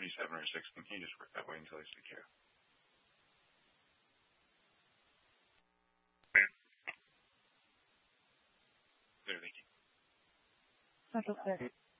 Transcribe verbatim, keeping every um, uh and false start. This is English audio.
thirty-seven or sixteen. Can you just work that way until I speak here? Clear, thank you. Central Clear.